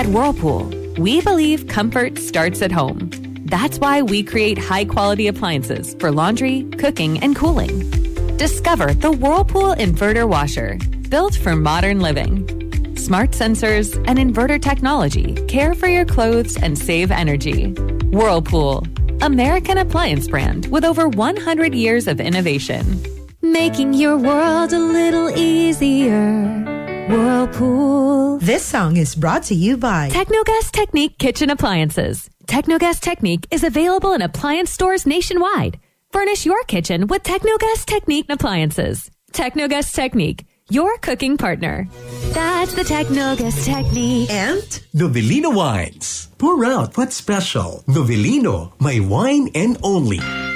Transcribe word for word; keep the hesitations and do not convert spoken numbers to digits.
At Whirlpool, we believe comfort starts at home. That's why we create high-quality appliances for laundry, cooking, and cooling. Discover the Whirlpool Inverter Washer, built for modern living. Smart sensors and inverter technology care for your clothes and save energy. Whirlpool, American appliance brand with over one hundred years of innovation. Making your world a little easier. Whirlpool. This song is brought to you by Technogas Technique Kitchen Appliances. Technogas Technique is available in appliance stores nationwide. Furnish your kitchen with Technogas Technique appliances. Technogas Technique, your cooking partner. That's the Technogas Technique. and Novelino Wines. Pour out what's special. Novelino, my wine and only.